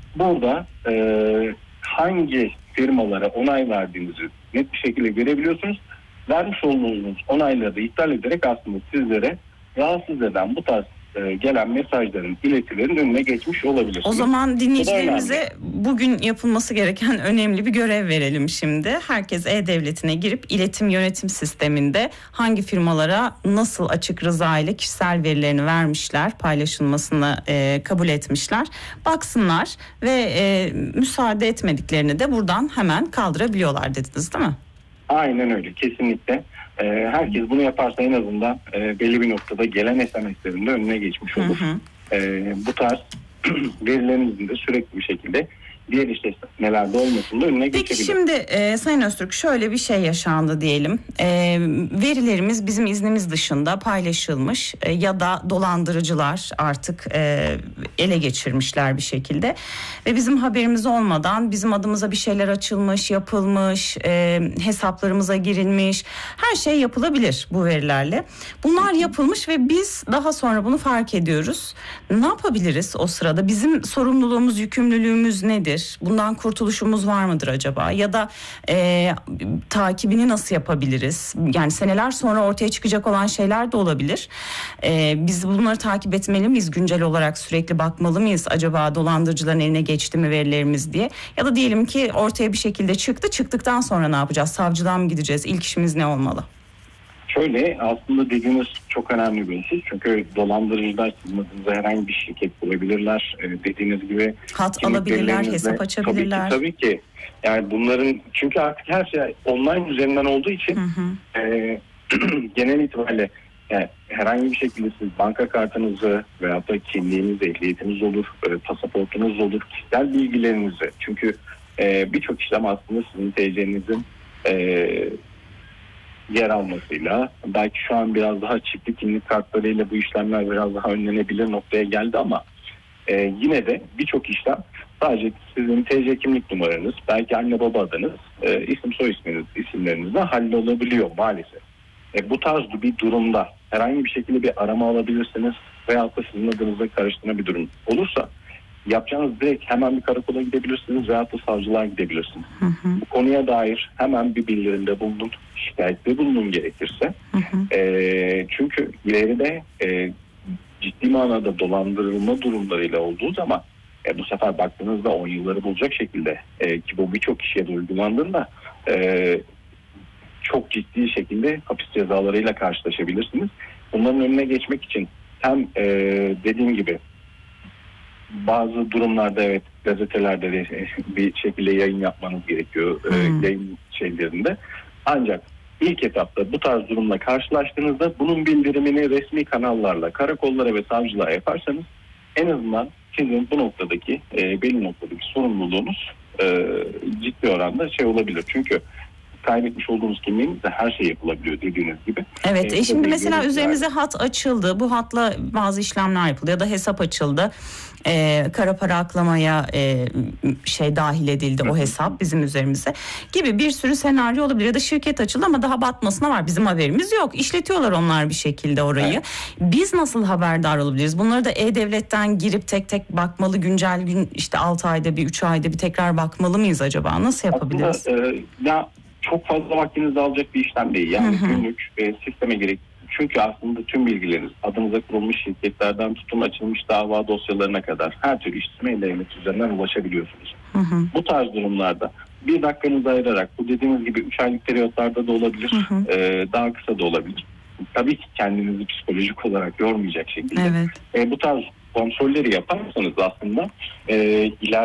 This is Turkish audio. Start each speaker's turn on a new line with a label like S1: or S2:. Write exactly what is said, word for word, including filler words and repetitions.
S1: burada e, hangi firmalara onay verdiğinizi net bir şekilde görebiliyorsunuz. Vermiş olduğunuz onayları da iptal ederek aslında sizlere rahatsız eden bu tarz e, gelen mesajların, iletilerin önüne geçmiş olabilirsiniz.
S2: O zaman dinleyicilerimize bugün yapılması gereken önemli bir görev verelim şimdi. Herkes E-Devleti'ne girip iletim yönetim sisteminde hangi firmalara nasıl açık rıza ile kişisel verilerini vermişler, paylaşılmasını e, kabul etmişler. Baksınlar ve e, müsaade etmediklerini de buradan hemen kaldırabiliyorlar dediniz, değil mi?
S1: Aynen öyle, kesinlikle. Ee, herkes bunu yaparsa en azından e, belli bir noktada gelen S M S'lerin de önüne geçmiş olur. Hı hı. Ee, bu tarz verilerinizin de sürekli bir şekilde diğer işletmelerde olmasının da önüne geçebilir.
S2: Peki şimdi e, Sayın Öztürk, şöyle bir şey yaşandı diyelim. E, verilerimiz bizim iznimiz dışında paylaşılmış e, ya da dolandırıcılar artık e, ele geçirmişler bir şekilde. Ve bizim haberimiz olmadan bizim adımıza bir şeyler açılmış, yapılmış, e, hesaplarımıza girilmiş. Her şey yapılabilir bu verilerle. Bunlar yapılmış ve biz daha sonra bunu fark ediyoruz. Ne yapabiliriz o sırada? Bizim sorumluluğumuz, yükümlülüğümüz nedir? Bundan kurtuluşumuz var mıdır acaba? Ya da e, takibini nasıl yapabiliriz? Yani seneler sonra ortaya çıkacak olan şeyler de olabilir. E, biz bunları takip etmeli miyiz? Güncel olarak sürekli bakmalı mıyız? Acaba dolandırıcıların eline geçti mi verilerimiz diye? Ya da diyelim ki ortaya bir şekilde çıktı. Çıktıktan sonra ne yapacağız? Savcıdan mı gideceğiz? İlk işimiz ne olmalı?
S1: Şöyle, aslında dediğiniz çok önemli bir husus. Çünkü dolandırıcılar sizin adınıza herhangi bir şirket bulabilirler. Ee, dediğiniz gibi
S2: hat alabilirler, hesap açabilirler.
S1: Tabii ki, tabii ki. Yani bunların, çünkü artık her şey online üzerinden olduğu için hı hı. E, genel itibariyle yani herhangi bir şekilde siz banka kartınızı veyahut da kimliğiniz, ehliyetiniz olur, e, pasaportunuz olur, kişisel bilgilerinizi. Çünkü e, birçok işlem aslında sizin T C'nizin e, yer almasıyla, belki şu an biraz daha çiftli kimlik kartlarıyla bu işlemler biraz daha önlenebilir noktaya geldi ama e, yine de birçok işlem sadece sizin T C kimlik numaranız, belki anne baba adınız, e, isim soy isminiz, isimlerinizle hallolabiliyor maalesef. E, bu tarz bir durumda herhangi bir şekilde bir arama alabilirsiniz veyahut da sizin adınıza karıştıran bir durum olursa yapacağınız direkt hemen bir karakola gidebilirsiniz veyahut da savcılığa gidebilirsiniz. Hı hı. Bu konuya dair hemen bir bildirimde bulunun, şikayette bulunun gerekirse. Hı hı. E, çünkü ileride e, ciddi manada dolandırılma durumlarıyla olduğu zaman e, bu sefer baktığınızda on yılları bulacak şekilde e, ki bu birçok kişiye de uygulandığında e, çok ciddi şekilde hapis cezalarıyla karşılaşabilirsiniz. Bunların önüne geçmek için hem e, dediğim gibi bazı durumlarda evet gazetelerde de bir şekilde yayın yapmanız gerekiyor hmm. e, yayın şeylerinde. Ancak ilk etapta bu tarz durumla karşılaştığınızda bunun bildirimini resmi kanallarla karakollara ve savcılığa yaparsanız en azından sizin bu noktadaki e, belli noktadaki sorumluluğunuz e, ciddi oranda şey olabilir. Çünkü kaybetmiş olduğunuz kimliğinizde her şey yapılabiliyor dediğiniz gibi.
S2: Evet.
S1: Ee,
S2: e şimdi mesela
S1: gibi
S2: üzerimize yani. hat açıldı. Bu hatla bazı işlemler yapıldı ya da hesap açıldı. Ee, kara para aklamaya e, şey dahil edildi o hesap bizim üzerimize gibi bir sürü senaryo olabilir. Ya da şirket açıldı ama daha batmasına var. Bizim haberimiz yok. İşletiyorlar onlar bir şekilde orayı. Evet. Biz nasıl haberdar olabiliriz? Bunları da E-Devlet'ten girip tek tek bakmalı, güncel gün işte altı ayda bir, üç ayda bir tekrar bakmalı mıyız acaba? Nasıl yapabiliriz?
S1: Aslında, e, ya çok fazla vaktinizi alacak bir işlem değil. Yani hı hı. günlük e, sisteme gerek. Çünkü aslında tüm bilgileriniz adınıza kurulmuş şirketlerden tutun açılmış dava dosyalarına kadar her türlü işleme E-Devlet üzerinden ulaşabiliyorsunuz. Hı hı. Bu tarz durumlarda bir dakikanızı ayırarak bu dediğimiz gibi üç aylık periyotlarda da olabilir. Hı hı. E, daha kısa da olabilir. Tabii ki kendinizi psikolojik olarak yormayacak şekilde. Evet. E, bu tarz kontrolleri yaparsanız aslında e, ileride